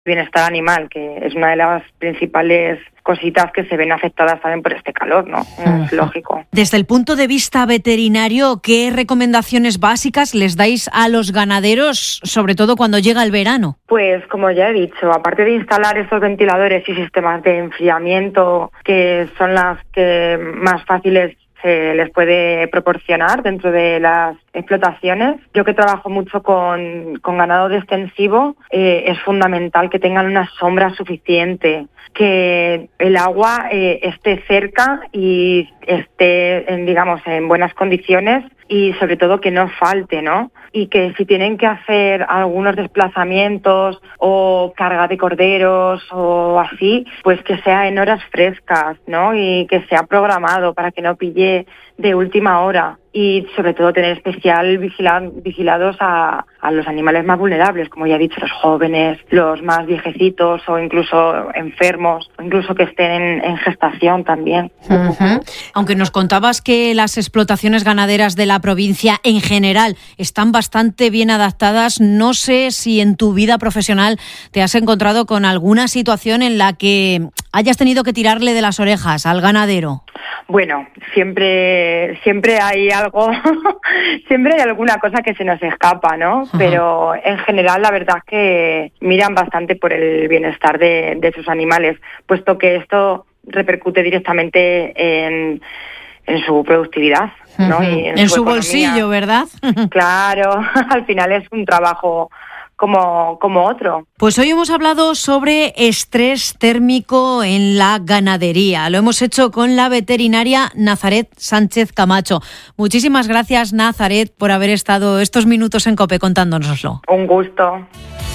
bienestar animal, que es una de las principales cositas que se ven afectadas también por este calor, ¿no? Es lógico. Desde el punto de vista veterinario, ¿qué recomendaciones básicas les dais a los ganaderos, sobre todo cuando llega el verano? Pues como ya he dicho, aparte de instalar estos ventiladores y sistemas de enfriamiento, que son las que más fáciles se les puede proporcionar dentro de las explotaciones. Yo que trabajo mucho con ganado de extensivo, es fundamental que tengan una sombra suficiente, que el agua esté cerca y esté, en buenas condiciones y sobre todo que no falte, ¿no? Y que si tienen que hacer algunos desplazamientos o carga de corderos o así, pues que sea en horas frescas, ¿no? Y que sea programado para que no pille de última hora. Y sobre todo tener especial vigilados a los animales más vulnerables, como ya he dicho, los jóvenes, los más viejecitos o incluso enfermos, o incluso que estén en gestación también. Uh-huh. Aunque nos contabas que las explotaciones ganaderas de la provincia en general están bastante bien adaptadas, no sé si en tu vida profesional te has encontrado con alguna situación en la que hayas tenido que tirarle de las orejas al ganadero. Bueno, siempre hay algo, siempre hay alguna cosa que se nos escapa, ¿no? Ajá. Pero en general la verdad es que miran bastante por el bienestar de sus animales, puesto que esto repercute directamente en su productividad, ¿no? Uh-huh. Y en su bolsillo, ¿verdad? Claro, al final es un trabajo como otro. Pues hoy hemos hablado sobre estrés térmico en la ganadería. Lo hemos hecho con la veterinaria Nazaret Sánchez Camacho. Muchísimas gracias, Nazaret, por haber estado estos minutos en COPE contándonoslo. Un gusto.